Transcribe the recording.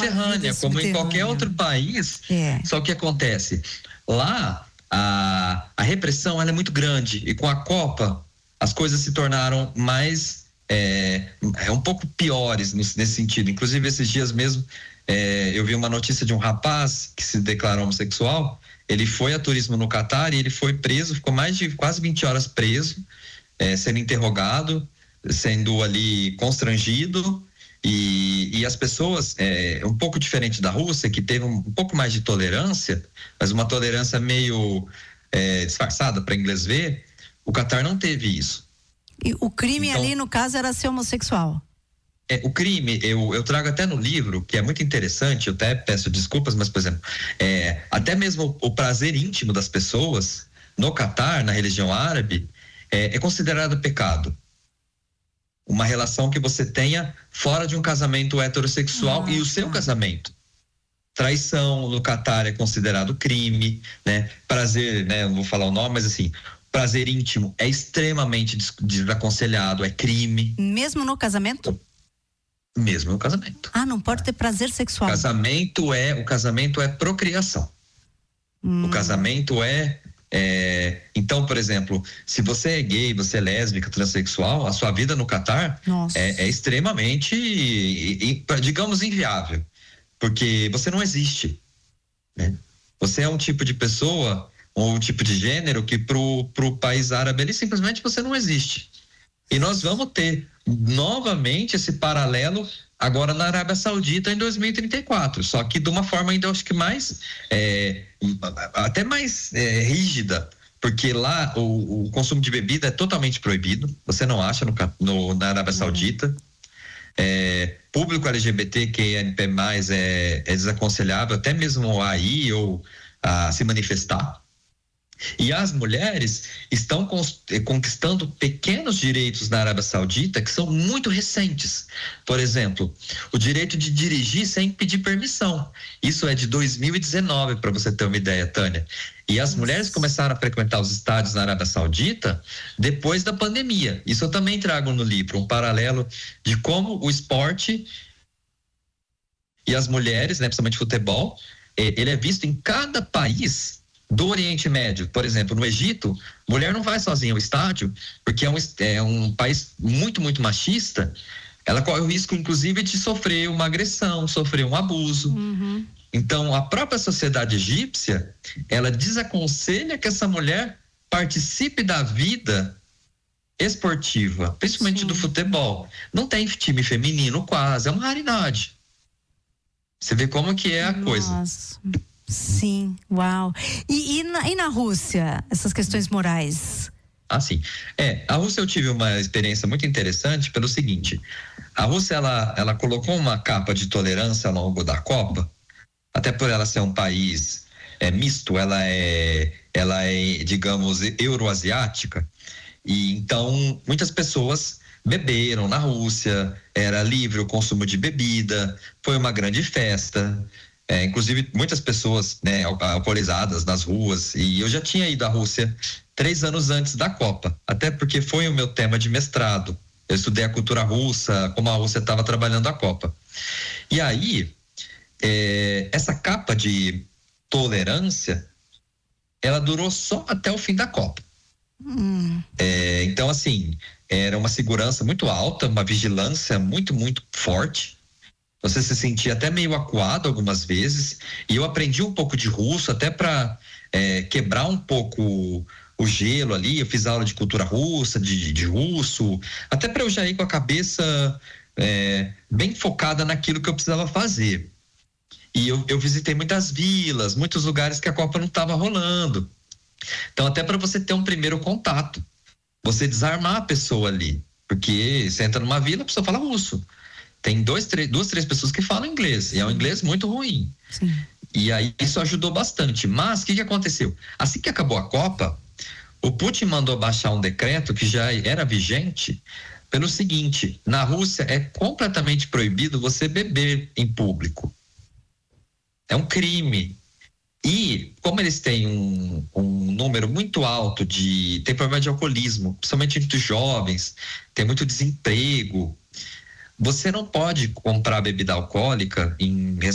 subterrânea, como em qualquer outro país. Só que acontece, lá a repressão ela é muito grande, e com a Copa as coisas se tornaram mais um pouco piores nesse sentido. Inclusive esses dias mesmo eu vi uma notícia de um rapaz que se declarou homossexual. Ele foi a turismo no Catar e ele foi preso, ficou mais de quase 20 horas preso, sendo interrogado, sendo ali constrangido, e as pessoas, um pouco diferente da Rússia, que teve um pouco mais de tolerância, mas uma tolerância meio disfarçada para inglês ver. O Catar não teve isso. E o crime então, ali no caso era ser homossexual? O crime, eu trago até no livro, que é muito interessante, eu até peço desculpas, mas, por exemplo, até mesmo o prazer íntimo das pessoas no Catar, na religião árabe, é considerado pecado. Uma relação que você tenha fora de um casamento heterossexual e o seu casamento. Traição no Catar é considerado crime, né? Prazer, né? Não vou falar o nome, mas assim, prazer íntimo é extremamente desaconselhado, é crime. Mesmo no casamento? Mesmo no casamento. Não pode ter prazer sexual. O casamento é procriação. O casamento então, por exemplo, se você é gay, você é lésbica, transexual, a sua vida no Catar é extremamente, digamos, inviável, porque você não existe, né? Você é um tipo de pessoa ou um tipo de gênero que pro país árabe ele simplesmente você não existe. E nós vamos ter novamente esse paralelo agora na Arábia Saudita em 2034, só que de uma forma ainda acho que mais até mais rígida, porque lá o consumo de bebida é totalmente proibido, você não acha na Arábia Saudita. Público LGBTQIA+, é desaconselhável até mesmo a ir ou a se manifestar. E as mulheres estão conquistando pequenos direitos na Arábia Saudita que são muito recentes. Por exemplo, o direito de dirigir sem pedir permissão. Isso é de 2019, para você ter uma ideia, Tânia. E as mulheres começaram a frequentar os estádios na Arábia Saudita depois da pandemia. Isso eu também trago no livro, um paralelo de como o esporte e as mulheres, né, principalmente futebol, ele é visto em cada país do Oriente Médio. Por exemplo, no Egito, mulher não vai sozinha ao estádio, porque é um país muito, muito machista. Ela corre o risco, inclusive, de sofrer uma agressão, sofrer um abuso. Então, a própria sociedade egípcia, ela desaconselha que essa mulher participe da vida esportiva, principalmente do futebol. Não tem time feminino quase, é uma raridade. Você vê como que é a coisa. Sim, uau. E na Rússia, essas questões morais? Sim. A Rússia eu tive uma experiência muito interessante pelo seguinte: a Rússia, ela colocou uma capa de tolerância ao longo da Copa, até por ela ser um país misto, ela é, digamos, euroasiática, e então muitas pessoas beberam na Rússia, era livre o consumo de bebida, foi uma grande festa. Inclusive muitas pessoas, né, alcoolizadas nas ruas, e eu já tinha ido à Rússia 3 anos antes da Copa, até porque foi o meu tema de mestrado. Eu estudei a cultura russa, como a Rússia estava trabalhando a Copa. E aí, essa capa de tolerância, ela durou só até o fim da Copa. Então, assim, era uma segurança muito alta, uma vigilância muito, muito forte. Você se sentia até meio acuado algumas vezes, e eu aprendi um pouco de russo até para quebrar um pouco o gelo ali. Eu fiz aula de cultura russa, de russo, até para eu já ir com a cabeça bem focada naquilo que eu precisava fazer. E eu visitei muitas vilas, muitos lugares que a Copa não estava rolando. Então, até para você ter um primeiro contato, você desarmar a pessoa ali, porque você entra numa vila, a pessoa fala russo. Tem 2, 3 pessoas que falam inglês, e é um inglês muito ruim. Sim. E aí isso ajudou bastante. Mas o que aconteceu? Assim que acabou a Copa, o Putin mandou baixar um decreto que já era vigente, pelo seguinte: na Rússia é completamente proibido você beber em público. É um crime. E como eles têm um número muito alto tem problema de alcoolismo, principalmente entre os jovens, tem muito desemprego, você não pode comprar bebida alcoólica em